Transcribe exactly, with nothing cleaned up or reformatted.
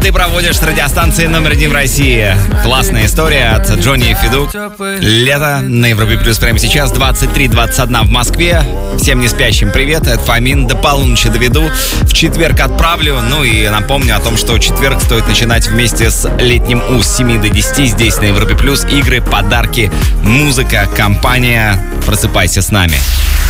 ты проводишь с радиостанцией номер один в России. Классная история от Джонни и Федук. Лето на Европе Плюс прямо сейчас, двадцать три двадцать один в Москве. Всем не спящим привет, это Фомин, до полуночи доведу. В четверг отправлю, ну и напомню о том, что четверг стоит начинать вместе с летним У с семи до десяти. Здесь на Европе Плюс игры, подарки, музыка, компания. Просыпайся с нами.